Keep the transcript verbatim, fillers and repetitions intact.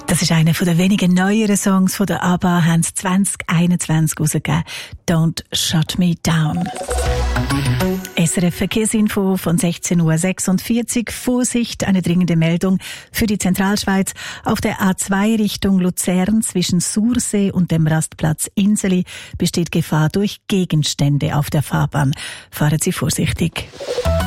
Das ist einer der wenigen neueren Songs von der ABBA, haben sie zwanzig einundzwanzig rausgegeben. Don't Shut Me Down. S R F Verkehrsinfo von sechzehn Uhr sechsundvierzig. Vorsicht, eine dringende Meldung für die Zentralschweiz. Auf der A zwei Richtung Luzern zwischen Sursee und dem Rastplatz Inseli besteht Gefahr durch Gegenstände auf der Fahrbahn. Fahren Sie vorsichtig.